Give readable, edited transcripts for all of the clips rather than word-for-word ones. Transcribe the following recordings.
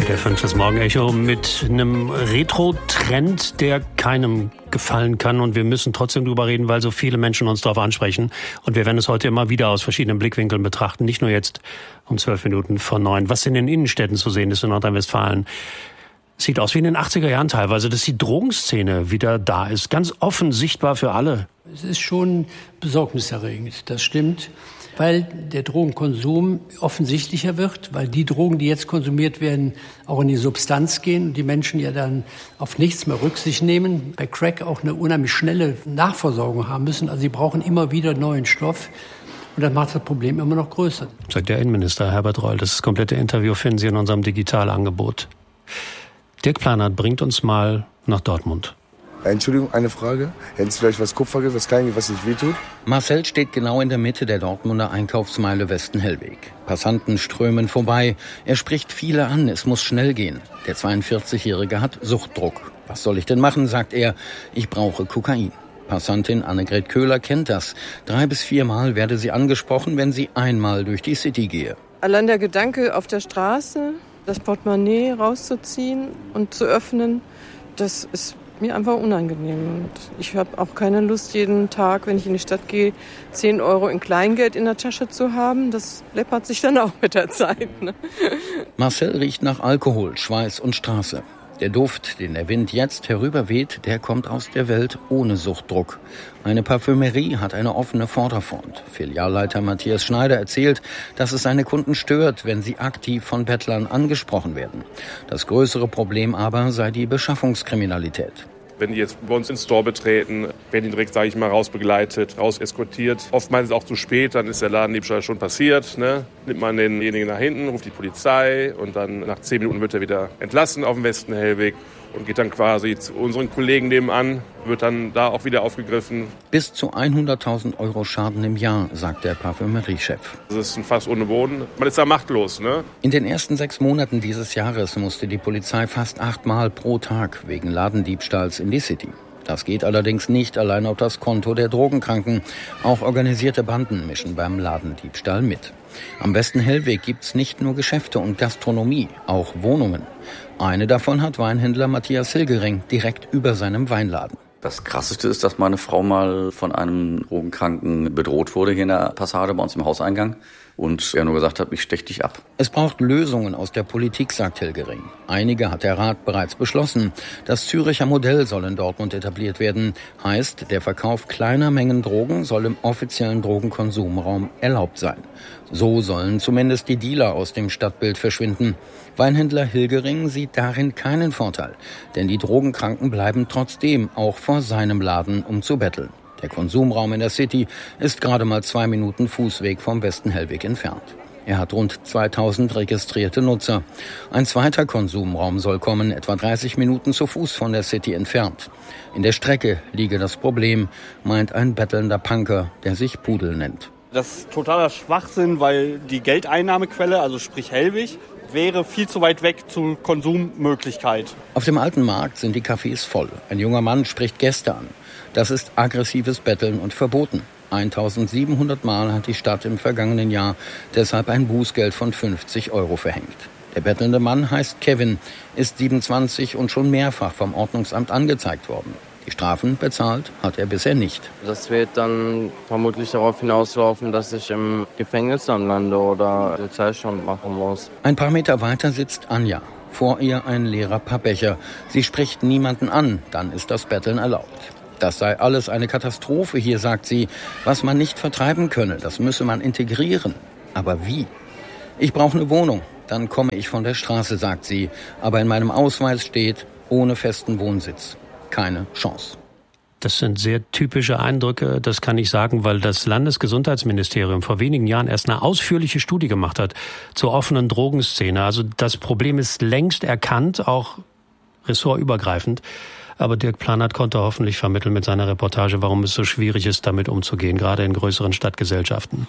Der 5. Morgenecho mit einem Retro-Trend, der keinem gefallen kann. Und wir müssen trotzdem drüber reden, weil so viele Menschen uns darauf ansprechen. Und wir werden es heute immer wieder aus verschiedenen Blickwinkeln betrachten. Nicht nur jetzt um 8:12. Was in den Innenstädten zu sehen ist in Nordrhein-Westfalen. Sieht aus wie in den 80er Jahren teilweise, dass die Drogenszene wieder da ist. Ganz offen sichtbar für alle. Es ist schon besorgniserregend, das stimmt. Weil der Drogenkonsum offensichtlicher wird, weil die Drogen, die jetzt konsumiert werden, auch in die Substanz gehen und die Menschen ja dann auf nichts mehr Rücksicht nehmen. Bei Crack auch eine unheimlich schnelle Nachversorgung haben müssen. Also sie brauchen immer wieder neuen Stoff. Und das macht das Problem immer noch größer. Sagt der Innenminister Herbert Reul. Das komplette Interview finden Sie in unserem Digitalangebot. Dirk Planert bringt uns mal nach Dortmund. Entschuldigung, eine Frage. Hätten Sie vielleicht was Kupfergeld, was Kleines, was nicht wehtut? Marcel steht genau in der Mitte der Dortmunder Einkaufsmeile Westen-Hellweg. Passanten strömen vorbei. Er spricht viele an, es muss schnell gehen. Der 42-Jährige hat Suchtdruck. Was soll ich denn machen, sagt er. Ich brauche Kokain. Passantin Annegret Köhler kennt das. 3 bis 4 Mal werde sie angesprochen, wenn sie einmal durch die City gehe. Allein der Gedanke, auf der Straße das Portemonnaie rauszuziehen und zu öffnen, das ist mir einfach unangenehm. Und ich habe auch keine Lust, jeden Tag, wenn ich in die Stadt gehe, 10 Euro in Kleingeld in der Tasche zu haben. Das läppert sich dann auch mit der Zeit. Ne? Marcel riecht nach Alkohol, Schweiß und Straße. Der Duft, den der Wind jetzt herüberweht, der kommt aus der Welt ohne Suchtdruck. Eine Parfümerie hat eine offene Vorderfront. Filialleiter Matthias Schneider erzählt, dass es seine Kunden stört, wenn sie aktiv von Bettlern angesprochen werden. Das größere Problem aber sei die Beschaffungskriminalität. Wenn die jetzt bei uns ins Store betreten, werden die direkt, sage ich mal, rausbegleitet, rauseskortiert. Oftmals ist es auch zu spät, dann ist der Ladendiebstahl schon passiert. Ne? Nimmt man denjenigen nach hinten, ruft die Polizei und dann nach 10 Minuten wird er wieder entlassen auf dem Westen-Hellweg und geht dann quasi zu unseren Kollegen nebenan, wird dann da auch wieder aufgegriffen. Bis zu 100.000 Euro Schaden im Jahr, sagt der Parfümeriechef. Das ist ein Fass ohne Boden. Man ist da machtlos. Ne? In den ersten 6 Monaten dieses Jahres musste die Polizei fast 8 Mal pro Tag wegen Ladendiebstahls in die City. Das geht allerdings nicht allein auf das Konto der Drogenkranken. Auch organisierte Banden mischen beim Ladendiebstahl mit. Am Westen-Hellweg gibt's nicht nur Geschäfte und Gastronomie, auch Wohnungen. Eine davon hat Weinhändler Matthias Hilgering direkt über seinem Weinladen. Das Krasseste ist, dass meine Frau mal von einem Drogenkranken bedroht wurde hier in der Passage bei uns im Hauseingang. Und er nur gesagt hat, ich stech dich ab. Es braucht Lösungen aus der Politik, sagt Hilgering. Einige hat der Rat bereits beschlossen. Das Züricher Modell soll in Dortmund etabliert werden. Heißt, der Verkauf kleiner Mengen Drogen soll im offiziellen Drogenkonsumraum erlaubt sein. So sollen zumindest die Dealer aus dem Stadtbild verschwinden. Weinhändler Hilgering sieht darin keinen Vorteil. Denn die Drogenkranken bleiben trotzdem auch vor seinem Laden, um zu betteln. Der Konsumraum in der City ist gerade mal 2 Minuten Fußweg vom Westen-Hellweg entfernt. Er hat rund 2000 registrierte Nutzer. Ein zweiter Konsumraum soll kommen, etwa 30 Minuten zu Fuß von der City entfernt. In der Strecke liege das Problem, meint ein bettelnder Punker, der sich Pudel nennt. Das ist totaler Schwachsinn, weil die Geldeinnahmequelle, also sprich Hellwig, wäre viel zu weit weg zur Konsummöglichkeit. Auf dem alten Markt sind die Cafés voll. Ein junger Mann spricht Gäste an. Das ist aggressives Betteln und verboten. 1700 Mal hat die Stadt im vergangenen Jahr deshalb ein Bußgeld von 50 Euro verhängt. Der bettelnde Mann heißt Kevin, ist 27 und schon mehrfach vom Ordnungsamt angezeigt worden. Die Strafen bezahlt hat er bisher nicht. Das wird dann vermutlich darauf hinauslaufen, dass ich im Gefängnis dann lande oder Sozialstand machen muss. Ein paar Meter weiter sitzt Anja. Vor ihr ein leerer Pappbecher. Sie spricht niemanden an, dann ist das Betteln erlaubt. Das sei alles eine Katastrophe hier, sagt sie. Was man nicht vertreiben könne, das müsse man integrieren. Aber wie? Ich brauche eine Wohnung, dann komme ich von der Straße, sagt sie. Aber in meinem Ausweis steht, ohne festen Wohnsitz. Keine Chance. Das sind sehr typische Eindrücke, das kann ich sagen, weil das Landesgesundheitsministerium vor wenigen Jahren erst eine ausführliche Studie gemacht hat zur offenen Drogenszene. Also das Problem ist längst erkannt, auch ressortübergreifend. Aber Dirk Planert konnte hoffentlich vermitteln mit seiner Reportage, warum es so schwierig ist, damit umzugehen, gerade in größeren Stadtgesellschaften.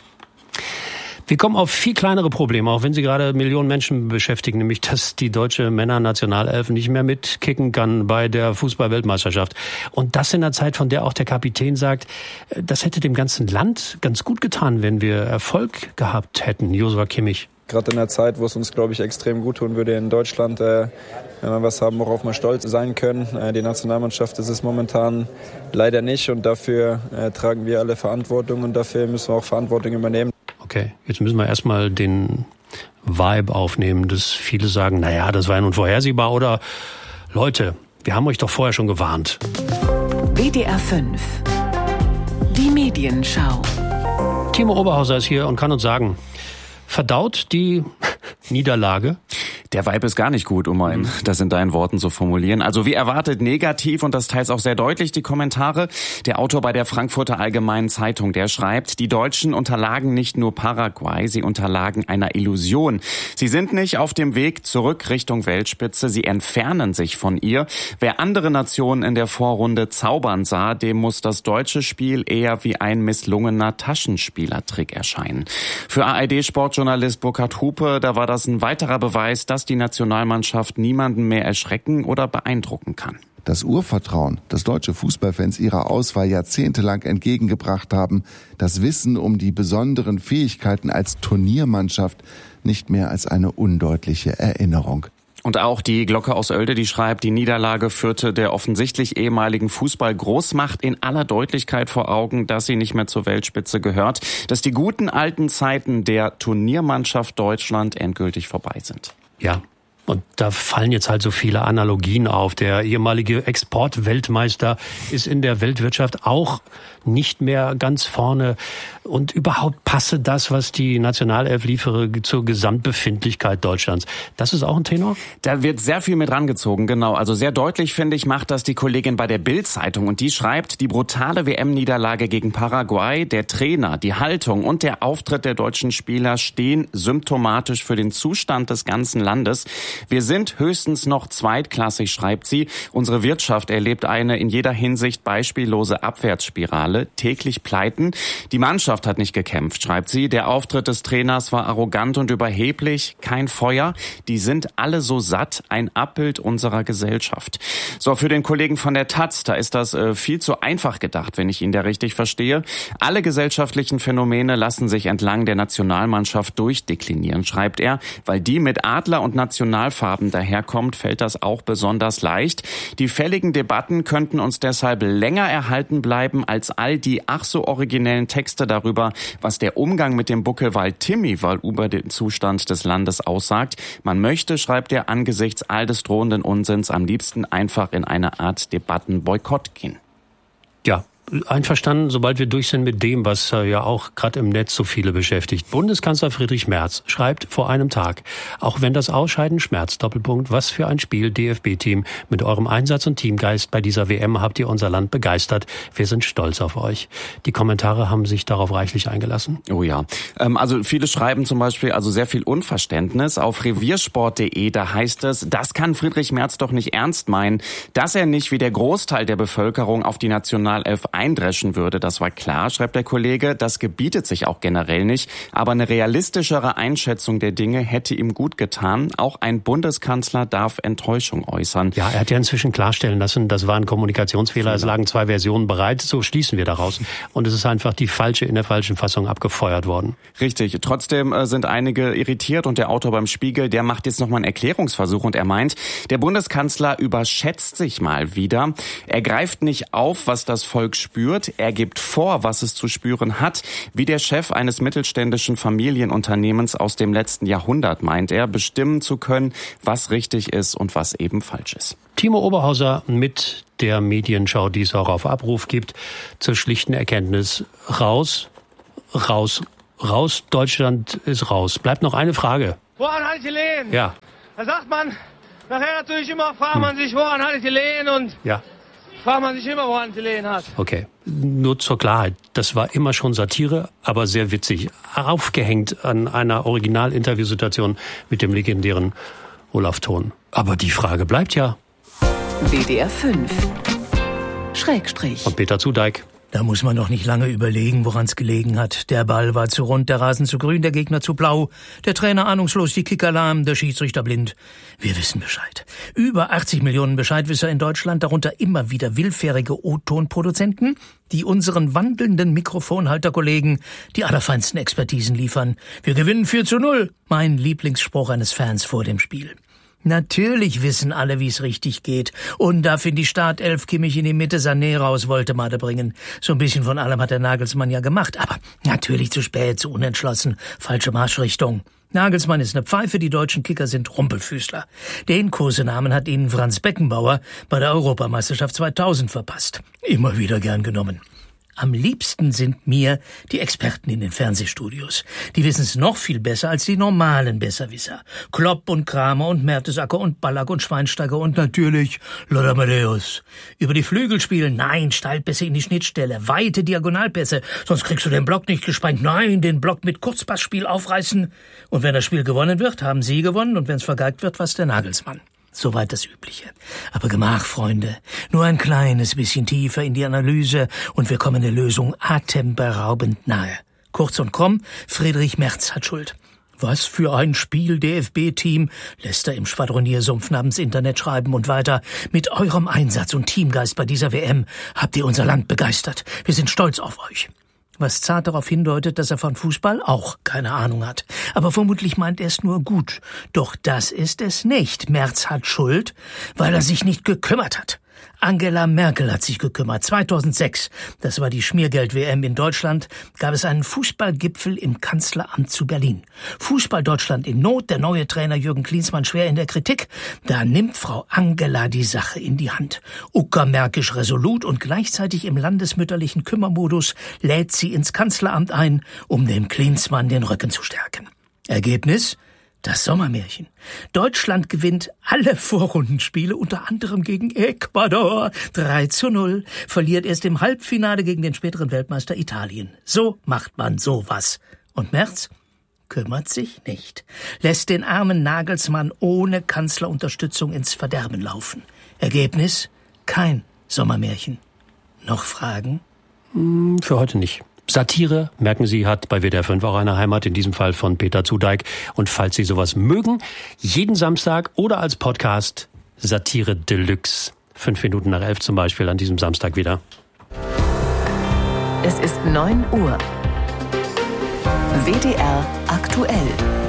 Wir kommen auf viel kleinere Probleme, auch wenn sie gerade Millionen Menschen beschäftigen, nämlich dass die deutsche Männernationalelf nicht mehr mitkicken kann bei der Fußball-Weltmeisterschaft. Und das in einer Zeit, von der auch der Kapitän sagt, das hätte dem ganzen Land ganz gut getan, wenn wir Erfolg gehabt hätten. Joshua Kimmich. Gerade in der Zeit, wo es uns, glaube ich, extrem gut tun würde in Deutschland, wenn wir was haben, worauf wir stolz sein können. Die Nationalmannschaft ist es momentan leider nicht und dafür tragen wir alle Verantwortung und dafür müssen wir auch Verantwortung übernehmen. Okay, jetzt müssen wir erstmal den Vibe aufnehmen, dass viele sagen, naja, das war ja nun vorhersehbar oder Leute, wir haben euch doch vorher schon gewarnt. WDR 5. Die Medienschau. Timo Oberhauser ist hier und kann uns sagen, verdaut die Niederlage? Der Vibe ist gar nicht gut, um das in deinen Worten zu formulieren. Also wie erwartet negativ und das teils auch sehr deutlich die Kommentare. Der Autor bei der Frankfurter Allgemeinen Zeitung, der schreibt, die Deutschen unterlagen nicht nur Paraguay, sie unterlagen einer Illusion. Sie sind nicht auf dem Weg zurück Richtung Weltspitze, sie entfernen sich von ihr. Wer andere Nationen in der Vorrunde zaubern sah, dem muss das deutsche Spiel eher wie ein misslungener Taschenspielertrick erscheinen. Für ARD-Sportjournalist Burkhard Hupe, da war das ein weiterer Beweis, dass die Nationalmannschaft niemanden mehr erschrecken oder beeindrucken kann. Das Urvertrauen, das deutsche Fußballfans ihrer Auswahl jahrzehntelang entgegengebracht haben, das Wissen um die besonderen Fähigkeiten als Turniermannschaft nicht mehr als eine undeutliche Erinnerung. Und auch die Glocke aus Oelde, die schreibt, die Niederlage führte der offensichtlich ehemaligen Fußball-Großmacht in aller Deutlichkeit vor Augen, dass sie nicht mehr zur Weltspitze gehört, dass die guten alten Zeiten der Turniermannschaft Deutschland endgültig vorbei sind. Ja, und da fallen jetzt halt so viele Analogien auf. Der ehemalige Exportweltmeister ist in der Weltwirtschaft auch nicht mehr ganz vorne. Und überhaupt passe das, was die Nationalelf liefere, zur Gesamtbefindlichkeit Deutschlands. Das ist auch ein Tenor? Da wird sehr viel mit rangezogen, genau. Also sehr deutlich, finde ich, macht das die Kollegin bei der Bild-Zeitung. Und die schreibt, die brutale WM-Niederlage gegen Paraguay, der Trainer, die Haltung und der Auftritt der deutschen Spieler stehen symptomatisch für den Zustand des ganzen Landes. Wir sind höchstens noch zweitklassig, schreibt sie. Unsere Wirtschaft erlebt eine in jeder Hinsicht beispiellose Abwärtsspirale, täglich Pleiten. Die Mannschaft hat nicht gekämpft, schreibt sie. Der Auftritt des Trainers war arrogant und überheblich, kein Feuer. Die sind alle so satt, ein Abbild unserer Gesellschaft. So, für den Kollegen von der Taz, da ist das viel zu einfach gedacht, wenn ich ihn da richtig verstehe. Alle gesellschaftlichen Phänomene lassen sich entlang der Nationalmannschaft durchdeklinieren, schreibt er. Weil die mit Adler und Nationalfarben daherkommt, fällt das auch besonders leicht. Die fälligen Debatten könnten uns deshalb länger erhalten bleiben als all die ach so originellen Texte darüber, was der Umgang mit dem Buckelwald Timmiwald über den Zustand des Landes aussagt. Man möchte, schreibt er, angesichts all des drohenden Unsinns am liebsten einfach in eine Art Debattenboykott gehen. Ja. Einverstanden, sobald wir durch sind mit dem, was ja auch gerade im Netz so viele beschäftigt. Bundeskanzler Friedrich Merz schreibt vor einem Tag, auch wenn das Ausscheiden schmerzt, Doppelpunkt, was für ein Spiel, DFB-Team. Mit eurem Einsatz und Teamgeist bei dieser WM habt ihr unser Land begeistert. Wir sind stolz auf euch. Die Kommentare haben sich darauf reichlich eingelassen. Oh ja, also viele schreiben zum Beispiel also sehr viel Unverständnis. Auf reviersport.de, da heißt es, das kann Friedrich Merz doch nicht ernst meinen, dass er nicht wie der Großteil der Bevölkerung auf die Nationalelf eindreschen würde. Das war klar, schreibt der Kollege. Das gebietet sich auch generell nicht. Aber eine realistischere Einschätzung der Dinge hätte ihm gut getan. Auch ein Bundeskanzler darf Enttäuschung äußern. Ja, er hat ja inzwischen klarstellen lassen, das war ein Kommunikationsfehler. Es lagen 2 Versionen bereit. So schließen wir daraus. Und es ist einfach die falsche in der falschen Fassung abgefeuert worden. Richtig. Trotzdem sind einige irritiert und der Autor beim Spiegel, der macht jetzt nochmal einen Erklärungsversuch und er meint, der Bundeskanzler überschätzt sich mal wieder. Er greift nicht auf, was das Volk spürt. Er gibt vor, was es zu spüren hat. Wie der Chef eines mittelständischen Familienunternehmens aus dem letzten Jahrhundert, meint er, bestimmen zu können, was richtig ist und was eben falsch ist. Timo Oberhauser mit der Medienschau, die es auch auf Abruf gibt, zur schlichten Erkenntnis. Raus, Deutschland ist raus. Bleibt noch eine Frage. Woran haltet ihr Lehen? Ja. Da sagt man, nachher natürlich immer, fragt man sich, woran haltet ihr Lehen? Und ja. Fragt man sich immer, woran sie Lehen hat. Okay, nur zur Klarheit. Das war immer schon Satire, aber sehr witzig. Aufgehängt an einer Original-Interviewsituation mit dem legendären Olaf Thon. Aber die Frage bleibt ja. WDR 5 / Von Peter Zudeik. Da muss man doch nicht lange überlegen, woran es gelegen hat. Der Ball war zu rund, der Rasen zu grün, der Gegner zu blau, der Trainer ahnungslos, die Kicker lahm, der Schiedsrichter blind. Wir wissen Bescheid. Über 80 Millionen Bescheidwisser in Deutschland, darunter immer wieder willfährige O-Ton-Produzenten, die unseren wandelnden Mikrofonhalterkollegen die allerfeinsten Expertisen liefern. Wir gewinnen 4:0, mein Lieblingsspruch eines Fans vor dem Spiel. Natürlich wissen alle, wie es richtig geht. Und darf in die Startelf Kimmich in die Mitte, Sané raus, Woltemade bringen. So ein bisschen von allem hat der Nagelsmann ja gemacht. Aber natürlich zu spät, zu unentschlossen, falsche Marschrichtung. Nagelsmann ist eine Pfeife, die deutschen Kicker sind Rumpelfüßler. Den Kosenamen hat ihnen Franz Beckenbauer bei der Europameisterschaft 2000 verpasst. Immer wieder gern genommen. Am liebsten sind mir die Experten in den Fernsehstudios. Die wissen es noch viel besser als die normalen Besserwisser. Klopp und Kramer und Mertesacker und Ballack und Schweinsteiger und natürlich Lothar Matthäus. Über die Flügel spielen, nein, Steilpässe in die Schnittstelle, weite Diagonalpässe, sonst kriegst du den Block nicht gesprengt. Nein, den Block mit Kurzpassspiel aufreißen. Und wenn das Spiel gewonnen wird, haben sie gewonnen, und wenn es vergeigt wird, was der Nagelsmann. Soweit das Übliche. Aber Gemach, Freunde. Nur ein kleines bisschen tiefer in die Analyse und wir kommen der Lösung atemberaubend nahe. Kurz und krumm, Friedrich Merz hat Schuld. Was für ein Spiel, DFB-Team, lässt er im Schwadroniersumpf namens Internet schreiben und weiter. Mit eurem Einsatz und Teamgeist bei dieser WM habt ihr unser Land begeistert. Wir sind stolz auf euch. Was zart darauf hindeutet, dass er von Fußball auch keine Ahnung hat. Aber vermutlich meint er es nur gut. Doch das ist es nicht. Merz hat Schuld, weil er sich nicht gekümmert hat. Angela Merkel hat sich gekümmert. 2006, das war die Schmiergeld-WM in Deutschland, gab es einen Fußballgipfel im Kanzleramt zu Berlin. Fußball Deutschland in Not, der neue Trainer Jürgen Klinsmann schwer in der Kritik. Da nimmt Frau Angela die Sache in die Hand. Uckermärkisch resolut und gleichzeitig im landesmütterlichen Kümmermodus lädt sie ins Kanzleramt ein, um dem Klinsmann den Rücken zu stärken. Ergebnis? Das Sommermärchen. Deutschland gewinnt alle Vorrundenspiele, unter anderem gegen Ecuador 3:0, verliert erst im Halbfinale gegen den späteren Weltmeister Italien. So macht man sowas. Und Merz kümmert sich nicht. Lässt den armen Nagelsmann ohne Kanzlerunterstützung ins Verderben laufen. Ergebnis? Kein Sommermärchen. Noch Fragen? Für heute nicht. Satire, merken Sie, hat bei WDR 5 auch eine Heimat, in diesem Fall von Peter Zudeik. Und falls Sie sowas mögen, jeden Samstag oder als Podcast Satire Deluxe. 5 Minuten nach 11 zum Beispiel an diesem Samstag wieder. Es ist 9 Uhr. WDR aktuell.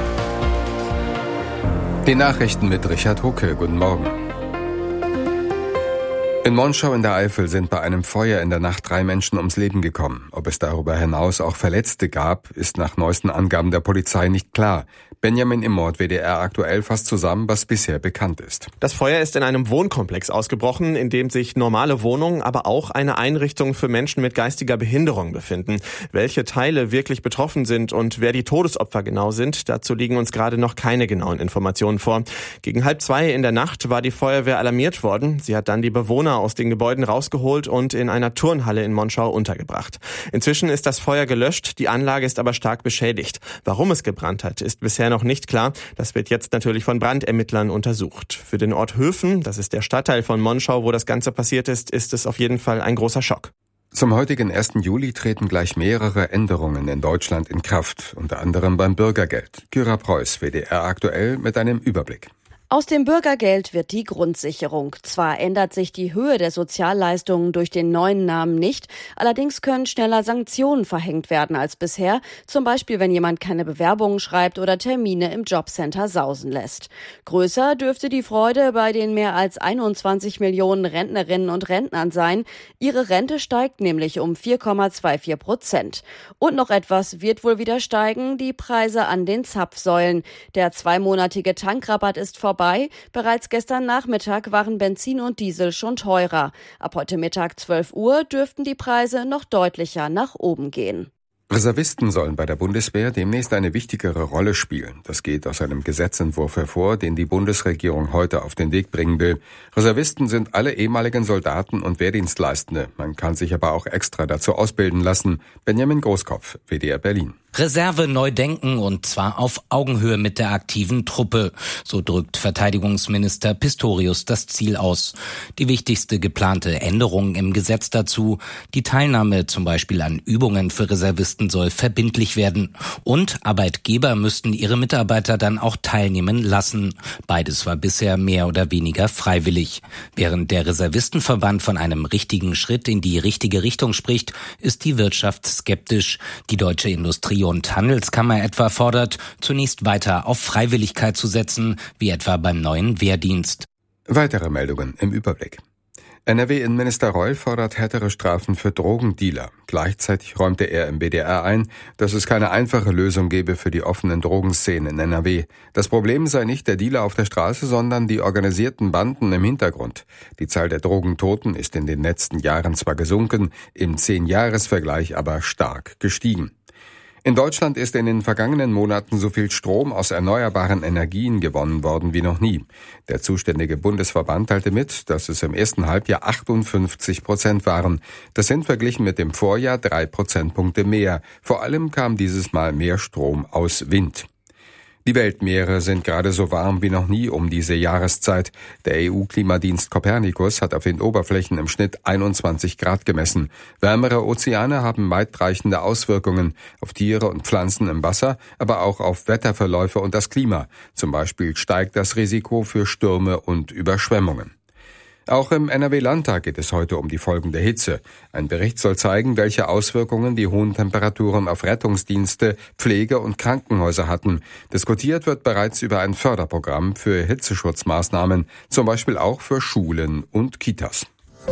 Die Nachrichten mit Richard Hucke. Guten Morgen. In Monschau in der Eifel sind bei einem Feuer in der Nacht 3 Menschen ums Leben gekommen. Ob es darüber hinaus auch Verletzte gab, ist nach neuesten Angaben der Polizei nicht klar. Benjamin Immort, WDR aktuell, fasst zusammen, was bisher bekannt ist. Das Feuer ist in einem Wohnkomplex ausgebrochen, in dem sich normale Wohnungen, aber auch eine Einrichtung für Menschen mit geistiger Behinderung befinden. Welche Teile wirklich betroffen sind und wer die Todesopfer genau sind, dazu liegen uns gerade noch keine genauen Informationen vor. Gegen 1:30 in der Nacht war die Feuerwehr alarmiert worden. Sie hat dann die Bewohner aus den Gebäuden rausgeholt und in einer Turnhalle in Monschau untergebracht. Inzwischen ist das Feuer gelöscht, die Anlage ist aber stark beschädigt. Warum es gebrannt hat, ist bisher noch nicht klar. Das wird jetzt natürlich von Brandermittlern untersucht. Für den Ort Höfen, das ist der Stadtteil von Monschau, wo das Ganze passiert ist es auf jeden Fall ein großer Schock. Zum heutigen 1. Juli treten gleich mehrere Änderungen in Deutschland in Kraft, unter anderem beim Bürgergeld. Kyra Preuß, WDR aktuell mit einem Überblick. Aus dem Bürgergeld wird die Grundsicherung. Zwar ändert sich die Höhe der Sozialleistungen durch den neuen Namen nicht, allerdings können schneller Sanktionen verhängt werden als bisher, zum Beispiel wenn jemand keine Bewerbungen schreibt oder Termine im Jobcenter sausen lässt. Größer dürfte die Freude bei den mehr als 21 Millionen Rentnerinnen und Rentnern sein. Ihre Rente steigt nämlich um 4,24%. Und noch etwas wird wohl wieder steigen, die Preise an den Zapfsäulen. Der 2-monatige Tankrabatt ist vorbei. Bereits gestern Nachmittag waren Benzin und Diesel schon teurer. Ab heute Mittag 12 Uhr dürften die Preise noch deutlicher nach oben gehen. Reservisten sollen bei der Bundeswehr demnächst eine wichtigere Rolle spielen. Das geht aus einem Gesetzentwurf hervor, den die Bundesregierung heute auf den Weg bringen will. Reservisten sind alle ehemaligen Soldaten und Wehrdienstleistende. Man kann sich aber auch extra dazu ausbilden lassen. Benjamin Großkopf, WDR Berlin. Reserve neu denken und zwar auf Augenhöhe mit der aktiven Truppe. So drückt Verteidigungsminister Pistorius das Ziel aus. Die wichtigste geplante Änderung im Gesetz dazu: die Teilnahme zum Beispiel an Übungen für Reservisten soll verbindlich werden. Und Arbeitgeber müssten ihre Mitarbeiter dann auch teilnehmen lassen. Beides war bisher mehr oder weniger freiwillig. Während der Reservistenverband von einem richtigen Schritt in die richtige Richtung spricht, ist die Wirtschaft skeptisch. Die Deutsche Industrie- und Handelskammer etwa fordert, zunächst weiter auf Freiwilligkeit zu setzen, wie etwa beim neuen Wehrdienst. Weitere Meldungen im Überblick. NRW-Innenminister Reul fordert härtere Strafen für Drogendealer. Gleichzeitig räumte er im BDR ein, dass es keine einfache Lösung gebe für die offenen Drogenszenen in NRW. Das Problem sei nicht der Dealer auf der Straße, sondern die organisierten Banden im Hintergrund. Die Zahl der Drogentoten ist in den letzten Jahren zwar gesunken, im 10-Jahres-Vergleich aber stark gestiegen. In Deutschland ist in den vergangenen Monaten so viel Strom aus erneuerbaren Energien gewonnen worden wie noch nie. Der zuständige Bundesverband teilte mit, dass es im ersten Halbjahr 58% waren. Das sind verglichen mit dem Vorjahr 3 Prozentpunkte mehr. Vor allem kam dieses Mal mehr Strom aus Wind. Die Weltmeere sind gerade so warm wie noch nie um diese Jahreszeit. Der EU-Klimadienst Copernicus hat auf den Oberflächen im Schnitt 21 Grad gemessen. Wärmere Ozeane haben weitreichende Auswirkungen auf Tiere und Pflanzen im Wasser, aber auch auf Wetterverläufe und das Klima. Zum Beispiel steigt das Risiko für Stürme und Überschwemmungen. Auch im NRW-Landtag geht es heute um die Folgen der Hitze. Ein Bericht soll zeigen, welche Auswirkungen die hohen Temperaturen auf Rettungsdienste, Pflege- und Krankenhäuser hatten. Diskutiert wird bereits über ein Förderprogramm für Hitzeschutzmaßnahmen, zum Beispiel auch für Schulen und Kitas.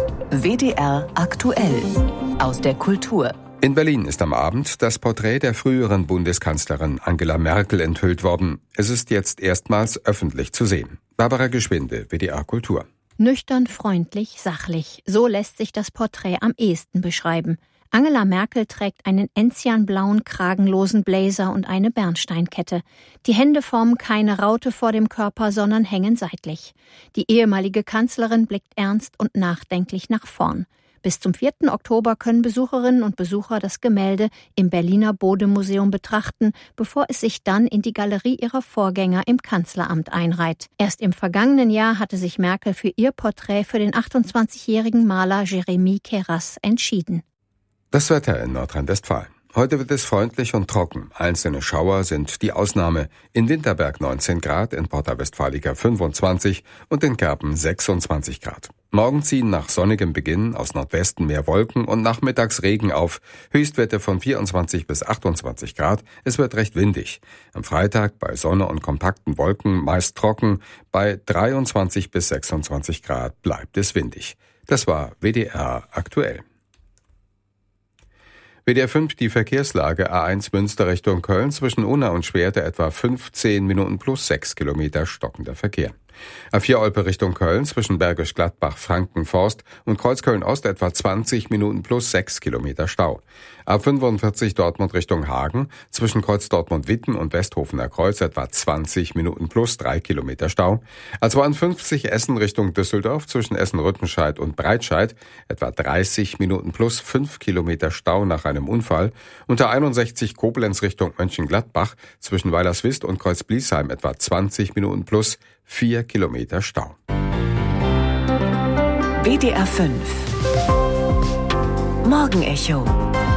WDR aktuell aus der Kultur. In Berlin ist am Abend das Porträt der früheren Bundeskanzlerin Angela Merkel enthüllt worden. Es ist jetzt erstmals öffentlich zu sehen. Barbara Geschwinde, WDR Kultur. Nüchtern, freundlich, sachlich. So lässt sich das Porträt am ehesten beschreiben. Angela Merkel trägt einen enzianblauen, kragenlosen Blazer und eine Bernsteinkette. Die Hände formen keine Raute vor dem Körper, sondern hängen seitlich. Die ehemalige Kanzlerin blickt ernst und nachdenklich nach vorn. Bis zum 4. Oktober können Besucherinnen und Besucher das Gemälde im Berliner Bode-Museum betrachten, bevor es sich dann in die Galerie ihrer Vorgänger im Kanzleramt einreiht. Erst im vergangenen Jahr hatte sich Merkel für ihr Porträt für den 28-jährigen Maler Jérémy Queyras entschieden. Das Wetter in Nordrhein-Westfalen. Heute wird es freundlich und trocken. Einzelne Schauer sind die Ausnahme. In Winterberg 19 Grad, in Porta Westfalica 25 und in Kerpen 26 Grad. Morgen ziehen nach sonnigem Beginn aus Nordwesten mehr Wolken und nachmittags Regen auf. Höchstwerte von 24 bis 28 Grad. Es wird recht windig. Am Freitag bei Sonne und kompakten Wolken meist trocken. Bei 23 bis 26 Grad bleibt es windig. Das war WDR aktuell. WDR 5, die Verkehrslage: A1 Münster Richtung Köln zwischen Unna und Schwerte etwa 15 Minuten plus 6 Kilometer stockender Verkehr. A4 Olpe Richtung Köln zwischen Bergisch Gladbach, Frankenforst und Kreuzköln-Ost etwa 20 Minuten plus 6 Kilometer Stau. A45 Dortmund Richtung Hagen zwischen Kreuz Dortmund-Witten und Westhofener Kreuz etwa 20 Minuten plus 3 Kilometer Stau. A52 Essen Richtung Düsseldorf zwischen Essen-Rüttenscheid und Breitscheid etwa 30 Minuten plus 5 Kilometer Stau nach einem Unfall. Und A61 Koblenz Richtung Mönchengladbach zwischen Weilerswist und Kreuz-Bliesheim etwa 20 Minuten plus 4 Kilometer Stau. WDR 5 Morgenecho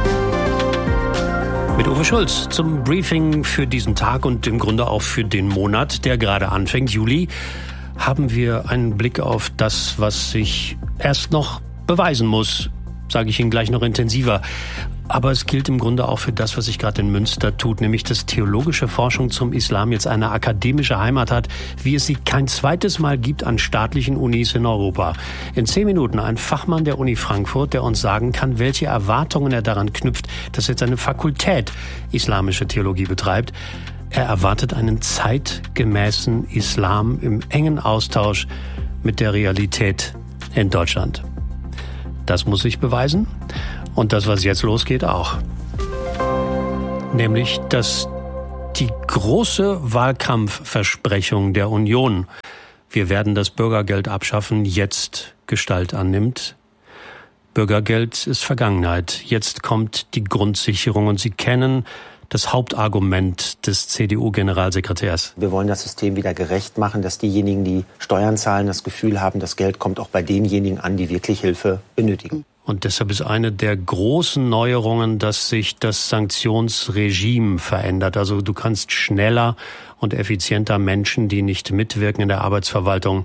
mit Uwe Schulz zum Briefing für diesen Tag und im Grunde auch für den Monat, der gerade anfängt, Juli, haben wir einen Blick auf das, was sich erst noch beweisen muss, sage ich Ihnen gleich noch intensiver. Aber es gilt im Grunde auch für das, was sich gerade in Münster tut, nämlich dass theologische Forschung zum Islam jetzt eine akademische Heimat hat, wie es sie kein zweites Mal gibt an staatlichen Unis in Europa. In 10 Minuten ein Fachmann der Uni Frankfurt, der uns sagen kann, welche Erwartungen er daran knüpft, dass jetzt eine Fakultät islamische Theologie betreibt. Er erwartet einen zeitgemäßen Islam im engen Austausch mit der Realität in Deutschland. Das muss sich beweisen. Und das, was jetzt losgeht, auch. Nämlich, dass die große Wahlkampfversprechung der Union, wir werden das Bürgergeld abschaffen, jetzt Gestalt annimmt. Bürgergeld ist Vergangenheit. Jetzt kommt die Grundsicherung und Sie kennen das Hauptargument des CDU-Generalsekretärs. Wir wollen das System wieder gerecht machen, dass diejenigen, die Steuern zahlen, das Gefühl haben, das Geld kommt auch bei denjenigen an, die wirklich Hilfe benötigen. Und deshalb ist eine der großen Neuerungen, dass sich das Sanktionsregime verändert. Also du kannst schneller und effizienter Menschen, die nicht mitwirken in der Arbeitsverwaltung,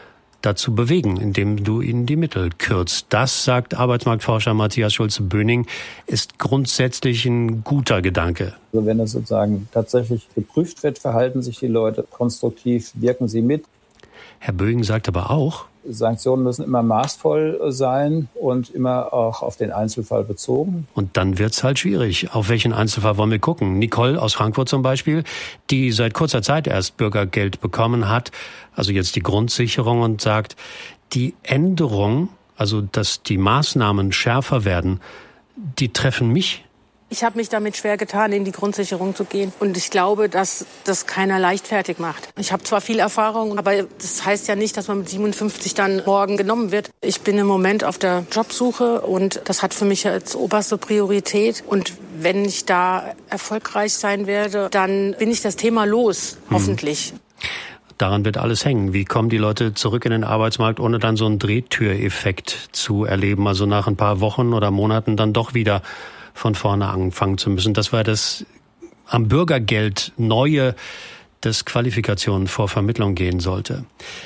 dazu bewegen, indem du ihnen die Mittel kürzt. Das, sagt Arbeitsmarktforscher Matthias Schulze-Böning, ist grundsätzlich ein guter Gedanke. Also wenn es sozusagen tatsächlich geprüft wird, verhalten sich die Leute konstruktiv, wirken sie mit. Herr Böning sagt aber auch, Sanktionen müssen immer maßvoll sein und immer auch auf den Einzelfall bezogen. Und dann wird's halt schwierig. Auf welchen Einzelfall wollen wir gucken? Nicole aus Frankfurt zum Beispiel, die seit kurzer Zeit erst Bürgergeld bekommen hat, also jetzt die Grundsicherung, und sagt, die Änderung, also dass die Maßnahmen schärfer werden, die treffen mich. Ich habe mich damit schwer getan, in die Grundsicherung zu gehen. Und ich glaube, dass das keiner leichtfertig macht. Ich habe zwar viel Erfahrung, aber das heißt ja nicht, dass man mit 57 dann morgen genommen wird. Ich bin im Moment auf der Jobsuche und das hat für mich jetzt oberste Priorität. Und wenn ich da erfolgreich sein werde, dann bin ich das Thema los, hoffentlich. Daran wird alles hängen. Wie kommen die Leute zurück in den Arbeitsmarkt, ohne dann so einen Drehtüreffekt zu erleben? Also nach ein paar Wochen oder Monaten dann doch wieder von vorne anfangen zu müssen. Das war das am Bürgergeld Neue, das Qualifikationen vor Vermittlung gehen sollte.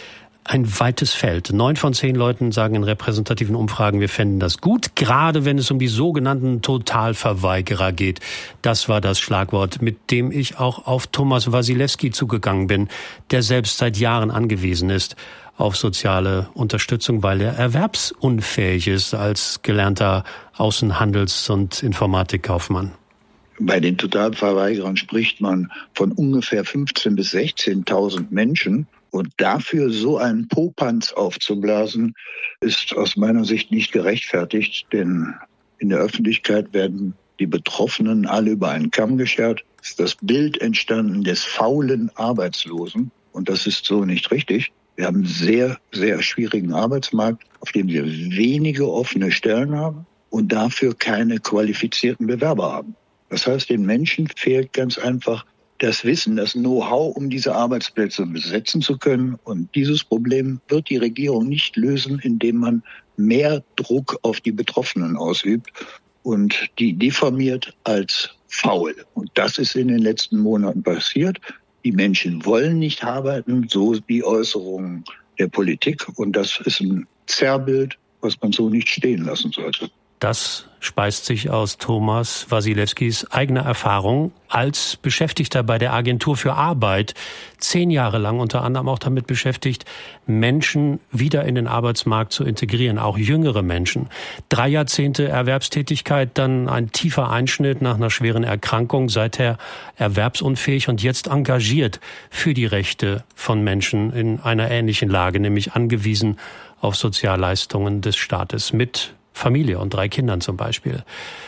Ein weites Feld. 9 von 10 Leuten sagen in repräsentativen Umfragen, wir fänden das gut, gerade wenn es um die sogenannten Totalverweigerer geht. Das war das Schlagwort, mit dem ich auch auf Thomas Wasilewski zugegangen bin, der selbst seit Jahren angewiesen ist auf soziale Unterstützung, weil er erwerbsunfähig ist als gelernter Außenhandels- und Informatikkaufmann. Bei den Totalverweigerern spricht man von ungefähr 15.000 bis 16.000 Menschen. Und dafür so einen Popanz aufzublasen, ist aus meiner Sicht nicht gerechtfertigt. Denn in der Öffentlichkeit werden die Betroffenen alle über einen Kamm geschert. Es ist das Bild entstanden des faulen Arbeitslosen. Und das ist so nicht richtig. Wir haben einen sehr, sehr schwierigen Arbeitsmarkt, auf dem wir wenige offene Stellen haben und dafür keine qualifizierten Bewerber haben. Das heißt, den Menschen fehlt ganz einfach das Wissen, das Know-how, um diese Arbeitsplätze besetzen zu können. Und dieses Problem wird die Regierung nicht lösen, indem man mehr Druck auf die Betroffenen ausübt und die diffamiert als faul. Und das ist in den letzten Monaten passiert. Die Menschen wollen nicht arbeiten, so die Äußerungen der Politik. Und das ist ein Zerrbild, was man so nicht stehen lassen sollte. Das speist sich aus Thomas Wasilewskis eigener Erfahrung als Beschäftigter bei der Agentur für Arbeit, 10 Jahre lang unter anderem auch damit beschäftigt, Menschen wieder in den Arbeitsmarkt zu integrieren, auch jüngere Menschen. 3 Jahrzehnte Erwerbstätigkeit, dann ein tiefer Einschnitt nach einer schweren Erkrankung, seither erwerbsunfähig und jetzt engagiert für die Rechte von Menschen in einer ähnlichen Lage, nämlich angewiesen auf Sozialleistungen des Staates mit Familie und 3 Kindern zum Beispiel.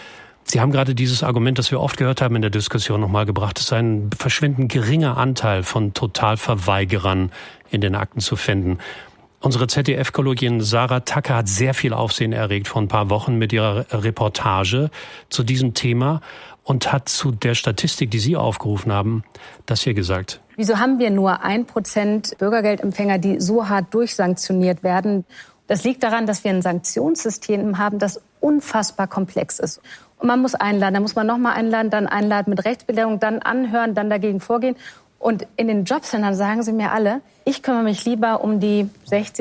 Sie haben gerade dieses Argument, das wir oft gehört haben in der Diskussion, nochmal gebracht. Es ist ein verschwindend geringer Anteil von Totalverweigerern in den Akten zu finden. Unsere ZDF-Kollegin Sarah Tacker hat sehr viel Aufsehen erregt vor ein paar Wochen mit ihrer Reportage zu diesem Thema und hat zu der Statistik, die Sie aufgerufen haben, das hier gesagt. Wieso haben wir nur 1% Bürgergeldempfänger, die so hart durchsanktioniert werden? Das liegt daran, dass wir ein Sanktionssystem haben, das unfassbar komplex ist. Und man muss einladen, dann muss man nochmal einladen, dann einladen mit Rechtsbelehrung, dann anhören, dann dagegen vorgehen. Und in den Jobcentern sagen sie mir alle, ich kümmere mich lieber um die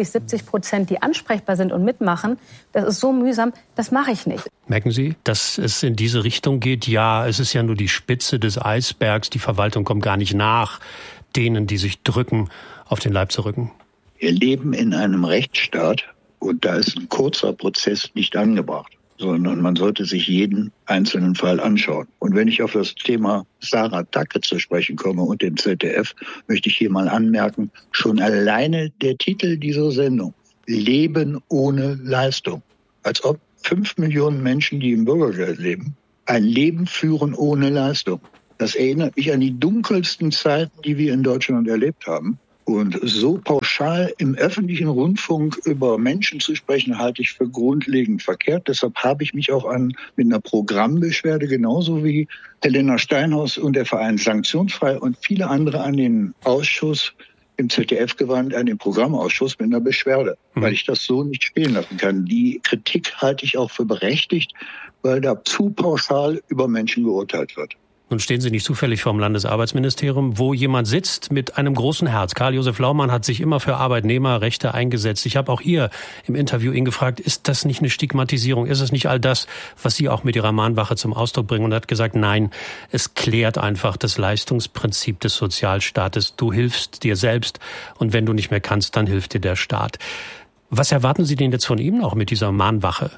60-70%, die ansprechbar sind und mitmachen. Das ist so mühsam, das mache ich nicht. Merken Sie, dass es in diese Richtung geht? Ja, es ist ja nur die Spitze des Eisbergs. Die Verwaltung kommt gar nicht nach denen, die sich drücken, auf den Leib zu rücken. Wir leben in einem Rechtsstaat. Und da ist ein kurzer Prozess nicht angebracht, sondern man sollte sich jeden einzelnen Fall anschauen. Und wenn ich auf das Thema Sarah Tacker zu sprechen komme und dem ZDF, möchte ich hier mal anmerken, schon alleine der Titel dieser Sendung, Leben ohne Leistung. Als ob 5 Millionen Menschen, die im Bürgergeld leben, ein Leben führen ohne Leistung. Das erinnert mich an die dunkelsten Zeiten, die wir in Deutschland erlebt haben. Und so pauschal im öffentlichen Rundfunk über Menschen zu sprechen, halte ich für grundlegend verkehrt. Deshalb habe ich mich auch mit einer Programmbeschwerde, genauso wie Helena Steinhaus und der Verein Sanktionsfrei und viele andere, an den Ausschuss im ZDF gewandt, an den Programmausschuss mit einer Beschwerde, weil ich das so nicht stehen lassen kann. Die Kritik halte ich auch für berechtigt, weil da zu pauschal über Menschen geurteilt wird. Nun stehen Sie nicht zufällig vor dem Landesarbeitsministerium, wo jemand sitzt mit einem großen Herz. Karl-Josef Laumann hat sich immer für Arbeitnehmerrechte eingesetzt. Ich habe auch hier im Interview ihn gefragt, ist das nicht eine Stigmatisierung? Ist es nicht all das, was Sie auch mit Ihrer Mahnwache zum Ausdruck bringen? Und er hat gesagt, nein, es klärt einfach das Leistungsprinzip des Sozialstaates. Du hilfst dir selbst und wenn du nicht mehr kannst, dann hilft dir der Staat. Was erwarten Sie denn jetzt von ihm noch mit dieser Mahnwache?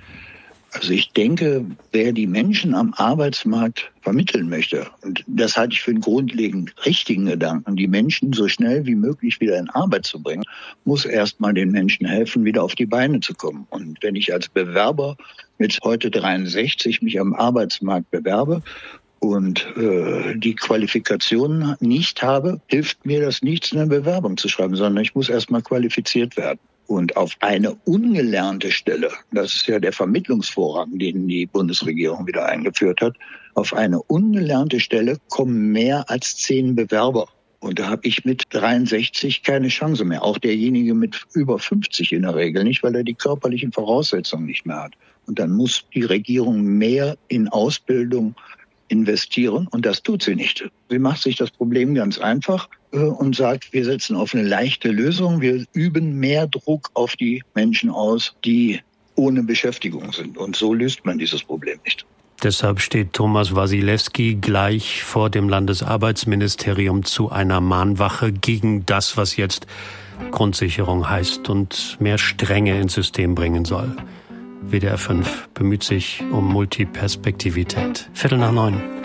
Also ich denke, wer die Menschen am Arbeitsmarkt vermitteln möchte, und das halte ich für einen grundlegend richtigen Gedanken, die Menschen so schnell wie möglich wieder in Arbeit zu bringen, muss erstmal den Menschen helfen, wieder auf die Beine zu kommen. Und wenn ich als Bewerber mit heute 63 mich am Arbeitsmarkt bewerbe und die Qualifikationen nicht habe, hilft mir das nichts, eine Bewerbung zu schreiben, sondern ich muss erstmal qualifiziert werden. Und auf eine ungelernte Stelle, das ist ja der Vermittlungsvorrang, den die Bundesregierung wieder eingeführt hat, auf eine ungelernte Stelle kommen mehr als 10 Bewerber. Und da habe ich mit 63 keine Chance mehr. Auch derjenige mit über 50 in der Regel nicht, weil er die körperlichen Voraussetzungen nicht mehr hat. Und dann muss die Regierung mehr in Ausbildung investieren und das tut sie nicht. Sie macht sich das Problem ganz einfach und sagt, wir setzen auf eine leichte Lösung. Wir üben mehr Druck auf die Menschen aus, die ohne Beschäftigung sind. Und so löst man dieses Problem nicht. Deshalb steht Thomas Wasilewski gleich vor dem Landesarbeitsministerium zu einer Mahnwache gegen das, was jetzt Grundsicherung heißt und mehr Strenge ins System bringen soll. WDR 5 bemüht sich um Multiperspektivität. 8:45.